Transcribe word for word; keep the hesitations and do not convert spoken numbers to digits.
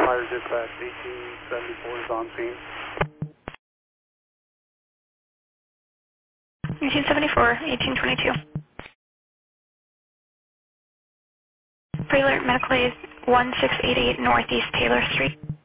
Fire dispatch, eighteen seventy-four is on scene. eighteen seventy-four, eighteen twenty-two. Pre-alert medical aid one six eight eight Northeast Taylor Street.